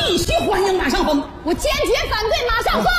必须欢迎马上风。 我坚决反对马上风。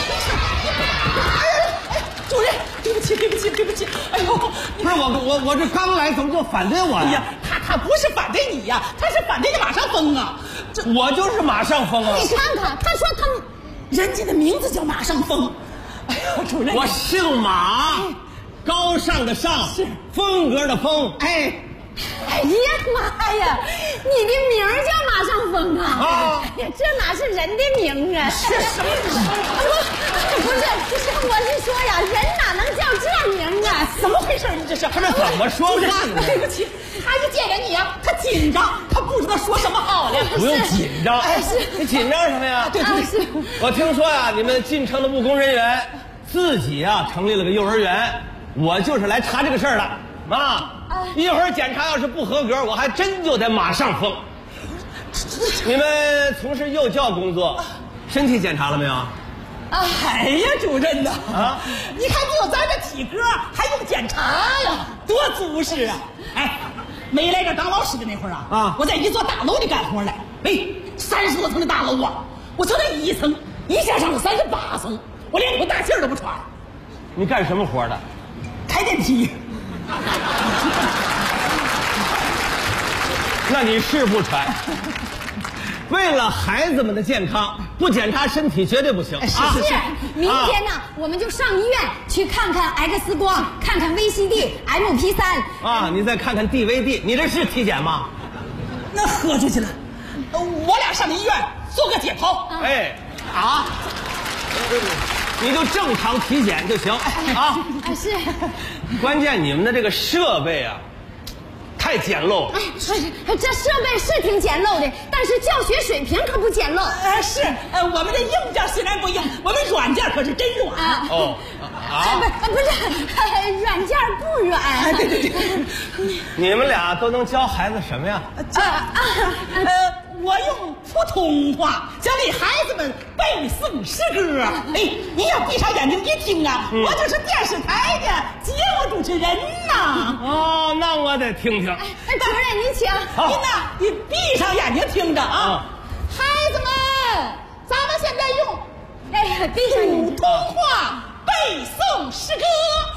主任，对不起，对不起，对不起。哎呦， 不是我这刚来，怎么就反对我呀？ 哎呀，他不是反对你呀，他是反对你马上风啊。 我就是马上风啊！ 你看看，他说他人家的名字叫马上风。哎呀，主任， 我姓马，高尚的尚， 是风格的风。 哎呀妈呀，你的名儿叫马上风啊！ 啊哎呀，这哪是人的名啊？ 是什么名？ 不是，我是说呀，人哪能叫这名啊？ 怎么回事？你这是？ 他这怎么说话呢？ 对不起，他是见着你呀，他紧张，他不知道说什么好了。 不用紧张， 哎是你紧张什么呀？ 对对是。 我听说呀，你们进城的务工人员自己啊成立了个幼儿园，我就是来查这个事儿的。一会儿检查要是不合格，我还真就得马上封。你们从事幼教工作，身体检查了没有？ 哎呀，主任呐， 啊， 你看就咱这体格还用检查呀？多足实啊！哎，没来这当老师的那会儿啊，我在一座大楼里干活来。哎，30多层的大楼啊，我从那1层一下上了38层，我连口大气儿都不喘。 你干什么活的？ 开电梯。 那你是不喘。为了孩子们的健康，不检查身体绝对不行。 是，明天呢，我们就上医院去看看 X 光，看看 VCD、MP3。 你再看看 DVD， 你这是体检吗？ 那喝出去了。我俩上医院做个解剖。 你就正常体检就行啊。 是。 关键你们的这个设备啊，太简陋了。 这设备是挺简陋的，但是教学水平可不简陋。 是，我们的硬件虽然不硬，我们软件可是真软。 不是，软件不软。 对。 你们俩都能教孩子什么呀？ 我用普通话教给孩子们背诵诗歌。哎，你要闭上眼睛一听啊，我就是电视台的节目主持人呐。 那我得听听。 主任，你请。 您呐，你闭上眼睛听着啊。孩子们，咱们现在用闭上眼睛普通话背诵诗歌。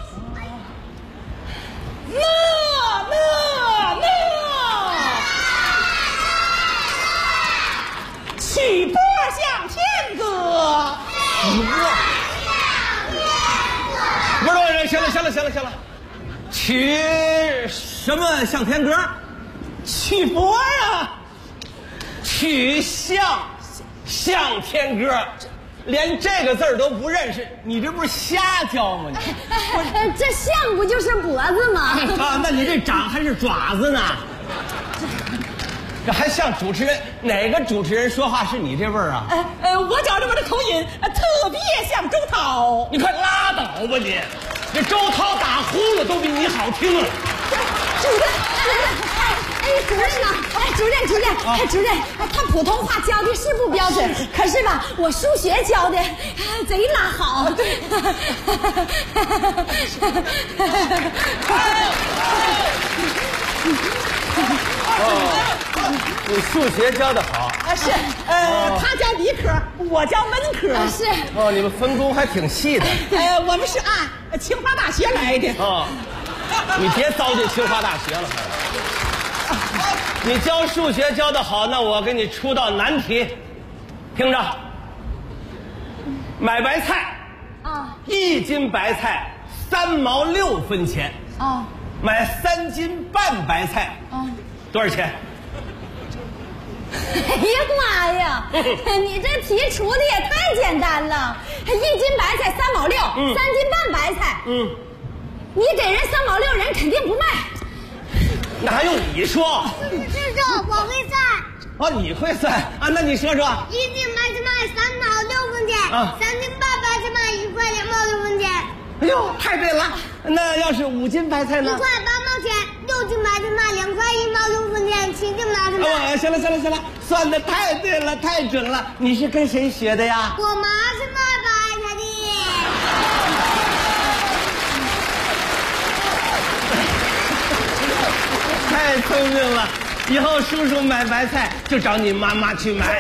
曲波向天歌。 不是，行了。曲什么向天歌？ 曲波啊， 曲向天歌，连这个字儿都不认识，你这不是瞎教吗？你这像不就是脖子吗？ 那你这掌还是爪子呢？这还像主持人？哪个主持人说话是你这味儿啊？ 我觉着我的口音特别像周涛。 你快拉倒吧你！这周涛打呼噜都比你好听啊！ 主任，他普通话教的是不标准，可是吧，我数学教的贼拉好。 你数学教的好。 是，他教理科，我教文科。 是。 你们分工还挺细的。 我们是按清华大学来的。 你别糟践清华大学了。你教数学教的好，那我给你出道难题，听着。买白菜，1斤白菜3毛6分钱。买3斤半白菜，多少钱？ 哎呀妈呀！你这题出的也太简单了，1斤白菜3毛6，3斤半白菜。你给人3毛6，人肯定不卖。 那还用你说？ 师傅，我会算。 你会算啊？那你说说。 1斤白菜卖3毛6分钱，3斤半白菜卖1块2毛6分钱。 哎呦，太对了！那要是5斤白菜呢？ 1块8毛钱，6斤白菜卖2块1毛6分钱，7斤白菜卖。 行了，算的太对了，太准了。你是跟谁学的呀？ 我妈是卖白菜的。 太聪明了，以后叔叔买白菜就找你妈妈去买。